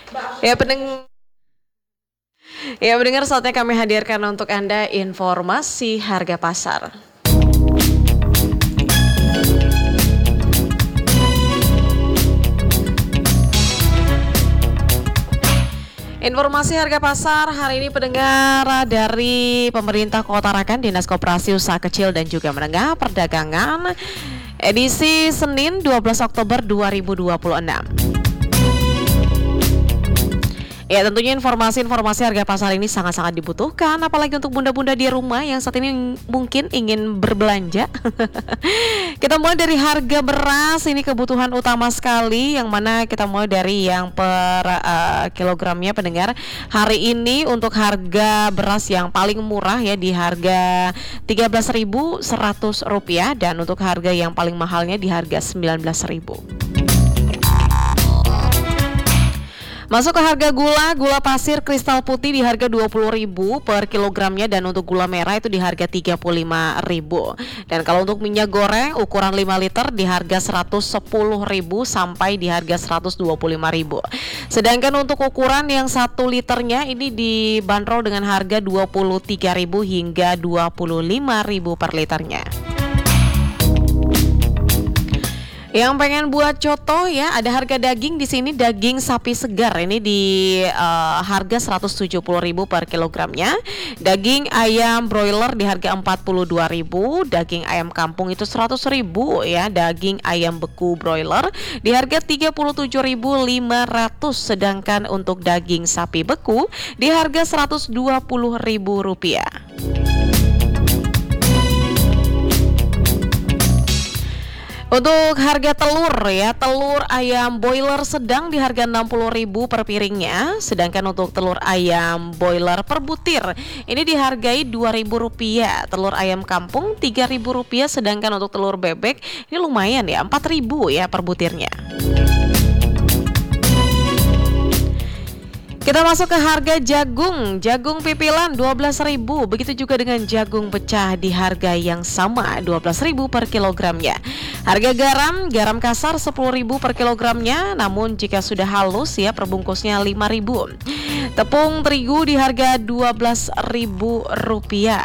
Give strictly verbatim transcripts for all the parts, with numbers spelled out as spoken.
Ya pendengar, ya pendengar saatnya kami hadirkan untuk Anda informasi harga pasar. Informasi harga pasar hari ini pendengar dari pemerintah Kota Tarakan, Dinas Koperasi Usaha Kecil dan juga Menengah Perdagangan, edisi Senin dua belas Oktober dua ribu dua puluh enam. Ya tentunya informasi-informasi harga pasar ini sangat-sangat dibutuhkan, apalagi untuk bunda-bunda di rumah yang saat ini mungkin ingin berbelanja. Kita mulai dari harga beras, ini kebutuhan utama sekali, yang mana kita mulai dari yang per uh, kilogramnya pendengar. Hari ini untuk harga beras yang paling murah ya di harga tiga belas ribu seratus rupiah, dan untuk harga yang paling mahalnya di harga sembilan belas ribu. Masuk ke harga gula, gula pasir kristal putih di harga dua puluh ribu per kilogramnya, dan untuk gula merah itu di harga tiga puluh lima ribu. Dan kalau untuk minyak goreng ukuran lima liter di harga seratus sepuluh ribu sampai di harga seratus dua puluh lima ribu. Sedangkan untuk ukuran yang satu liternya ini dibanderol dengan harga dua puluh tiga ribu hingga dua puluh lima ribu per liternya. Yang pengen buat contoh ya, ada harga daging di sini, daging sapi segar ini di uh, harga seratus tujuh puluh ribu per kilogramnya. Daging ayam broiler di harga empat puluh dua ribu, daging ayam kampung itu seratus ribu ya, daging ayam beku broiler di harga tiga puluh tujuh ribu lima ratus, sedangkan untuk daging sapi beku di harga seratus dua puluh ribu rupiah. Untuk harga telur ya, telur ayam boiler sedang di harga enam puluh ribu per piringnya, sedangkan untuk telur ayam boiler per butir ini dihargai dua ribu rupiah, telur ayam kampung tiga ribu rupiah, sedangkan untuk telur bebek ini lumayan ya, empat ribu ya per butirnya. Kita masuk ke harga jagung, jagung pipilan dua belas ribu, begitu juga dengan jagung pecah di harga yang sama dua belas ribu per kilogramnya. Harga garam, garam kasar sepuluh ribu per kilogramnya, namun jika sudah halus ya perbungkusnya lima ribu. Tepung terigu di harga dua belas ribu rupiah.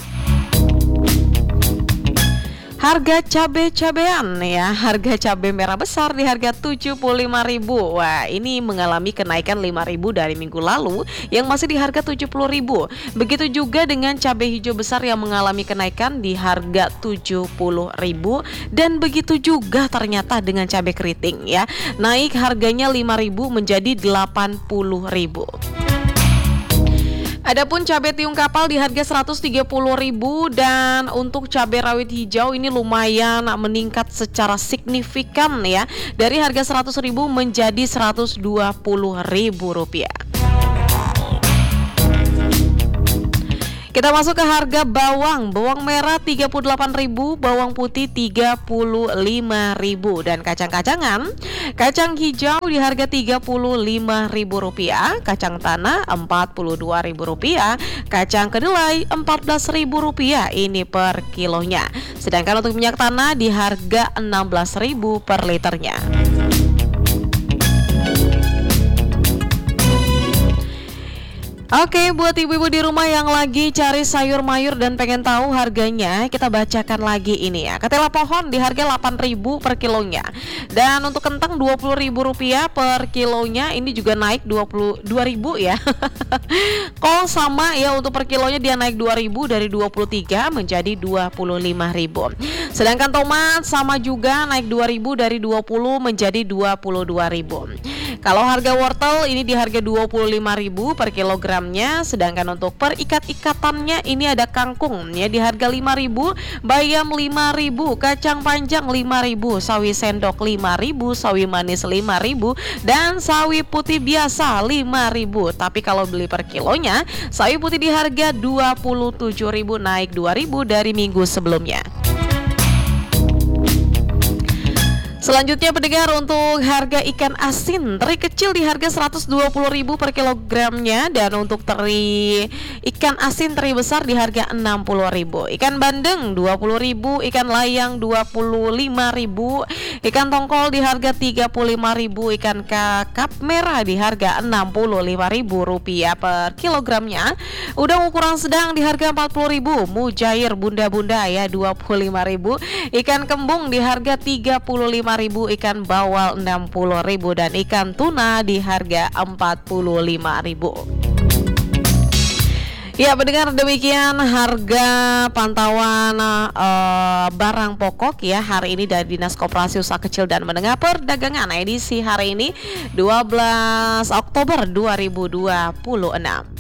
Harga cabai-cabean ya, harga cabai merah besar di harga tujuh puluh lima ribu. Wah, ini mengalami kenaikan lima ribu dari minggu lalu yang masih di harga tujuh puluh ribu. Begitu juga dengan cabai hijau besar yang mengalami kenaikan di harga tujuh puluh ribu, dan begitu juga ternyata dengan cabai keriting ya. Naik harganya lima ribu menjadi delapan puluh ribu. Adapun cabai tiung kapal di harga seratus tiga puluh ribu, dan untuk cabai rawit hijau ini lumayan meningkat secara signifikan ya, dari harga seratus ribu menjadi seratus dua puluh ribu rupiah. Kita masuk ke harga bawang, bawang merah tiga puluh delapan ribu, bawang putih tiga puluh lima ribu, dan kacang-kacangan, kacang hijau di harga tiga puluh lima ribu rupiah, kacang tanah empat puluh dua ribu rupiah, kacang kedelai empat belas ribu rupiah ini per kilonya. Sedangkan untuk minyak tanah di harga enam belas ribu per liternya. Oke, buat ibu-ibu di rumah yang lagi cari sayur mayur dan pengen tahu harganya, kita bacakan lagi ini ya. Ketela pohon di harga delapan ribu per kilonya. Dan untuk kentang dua puluh ribu rupiah per kilonya, ini juga naik dua puluh dua ribu ya. Kol sama ya, untuk per kilonya dia naik dua ribu dari dua puluh tiga menjadi dua puluh lima ribu. Sedangkan tomat sama juga naik dua ribu dari dua puluh menjadi dua puluh dua ribu. Kalau harga wortel ini di harga dua puluh lima ribu per kilogramnya, sedangkan untuk per ikat-ikatannya ini ada kangkung ya di harga lima ribu, bayam lima ribu, kacang panjang lima ribu, sawi sendok lima ribu, sawi manis lima ribu, dan sawi putih biasa lima ribu. Tapi kalau beli per kilonya, sawi putih di harga dua puluh tujuh ribu, naik dua ribu dari minggu sebelumnya. Selanjutnya pendengar, untuk harga ikan asin teri kecil di harga seratus dua puluh ribu per kilogramnya, dan untuk teri ikan asin teri besar di harga enam puluh ribu. Ikan bandeng dua puluh ribu, ikan layang dua puluh lima ribu, ikan tongkol di harga tiga puluh lima ribu, ikan kakap merah di harga enam puluh lima ribu rupiah per kilogramnya. Udang ukuran sedang di harga empat puluh ribu, mujair bunda-bunda ya dua puluh lima ribu, ikan kembung di harga tiga puluh lima ribu, ikan bawal enam puluh ribu, dan ikan tuna di harga empat puluh lima ribu. Ya, mendengar demikian harga pantauan uh, barang pokok ya hari ini dari Dinas Koperasi Usaha Kecil dan Menengah Perdagangan edisi hari ini dua belas Oktober dua ribu dua puluh enam.